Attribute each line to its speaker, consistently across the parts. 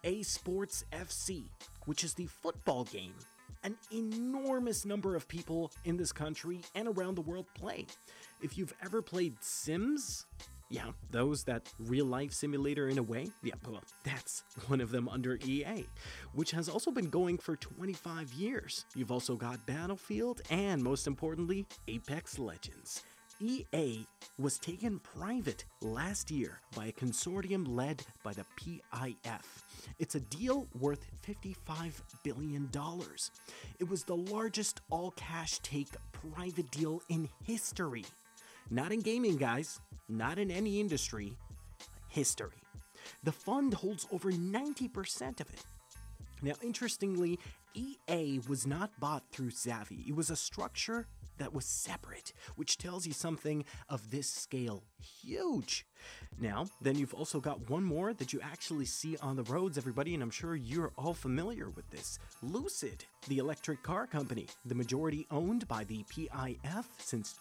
Speaker 1: EA Sports FC, which is the football game an enormous number of people in this country and around the world play. If you've ever played Sims, yeah, those, that real-life simulator in a way, yeah, well, that's one of them under EA, which has also been going for 25 years. You've also got Battlefield and, most importantly, Apex Legends. EA was taken private last year by a consortium led by the PIF. It's a deal worth $55 billion. It was the largest all-cash take private deal in history. Not in gaming, guys. Not in any industry. History. The fund holds over 90% of it. Now, interestingly, EA was not bought through Zavvi. It was a structure that was separate, which tells you something of this scale. Huge. Now, then you've also got one more that you actually see on the roads, everybody, and I'm sure you're all familiar with this. Lucid, the electric car company, the majority owned by the PIF since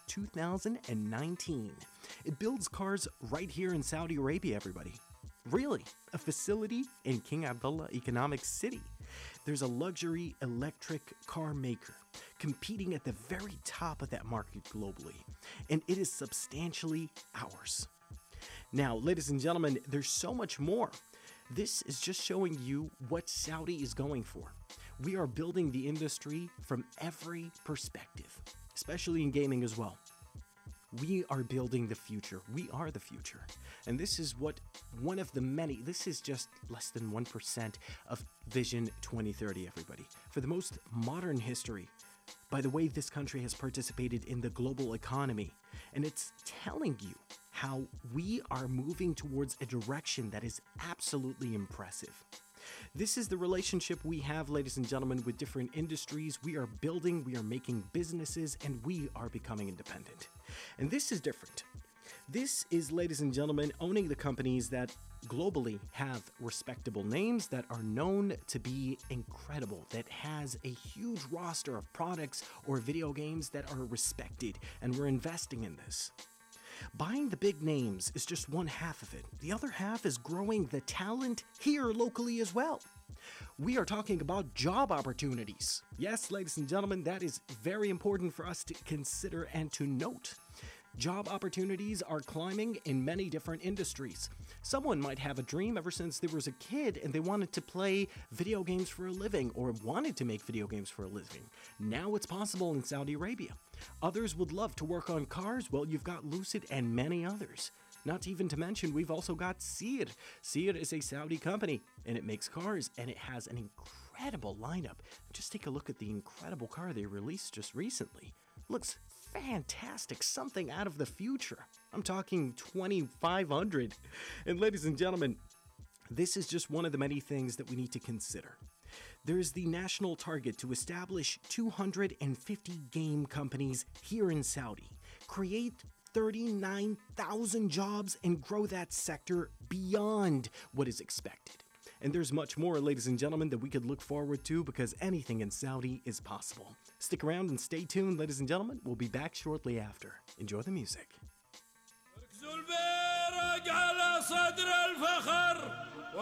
Speaker 1: 2019. It builds cars right here in Saudi Arabia, everybody. Really, a facility in King Abdullah Economic City. There's a luxury electric car maker competing at the very top of that market globally, and it is substantially ours. Now, ladies and gentlemen, there's so much more. This is just showing you what Saudi is going for. We are building the industry from every perspective, especially in gaming as well. We are building the future. We are the future. And this is what one of the many, this is just less than 1% of Vision 2030, everybody. For the most modern history, by the way this country has participated in the global economy. And it's telling you how we are moving towards a direction that is absolutely impressive. This is the relationship we have, ladies and gentlemen, with different industries. We are building, we are making businesses, and we are becoming independent. And this is different. This is, ladies and gentlemen, owning the companies that globally have respectable names, that are known to be incredible, that has a huge roster of products or video games that are respected, and we're investing in this. Buying the big names is just one half of it. The other half is growing the talent here locally as well. We are talking about job opportunities. Yes, ladies and gentlemen, that is very important for us to consider and to note. Job opportunities are climbing in many different industries. Someone might have a dream ever since they was a kid and they wanted to play video games for a living or wanted to make video games for a living. Now it's possible in Saudi Arabia. Others would love to work on cars. Well, you've got Lucid and many others. Not even to mention, we've also got Seer. Seer is a Saudi company, and it makes cars, and it has an incredible lineup. Just take a look at the incredible car they released just recently. Looks fantastic, something out of the future. I'm talking 2500. And ladies and gentlemen, this is just one of the many things that we need to consider. There is the national target to establish 250 game companies here in Saudi, create 39,000 jobs, and grow that sector beyond what is expected. And there's much more, ladies and gentlemen, that we could look forward to, because anything in Saudi is possible. Stick around and stay tuned, ladies and gentlemen. We'll be back shortly after. Enjoy the music.